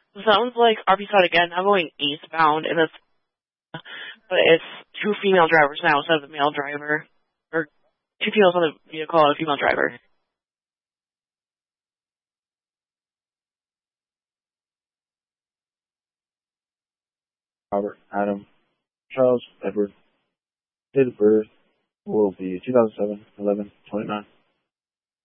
Sounds like RP side again. I'm going eastbound, and but it's two female drivers now instead of the male driver. Or two females on the vehicle and a female driver. Robert, Adam, Charles, Edward. Date of birth will be 2007, 11/29.